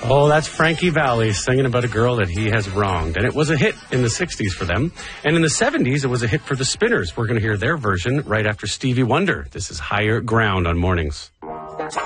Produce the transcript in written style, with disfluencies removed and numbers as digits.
Oh, that's Frankie Valli singing about a girl that he has wronged. And it was a hit in the 60s for them. And in the 70s, it was a hit for the Spinners. We're going to hear their version right after Stevie Wonder. This is Higher Ground on Mornings.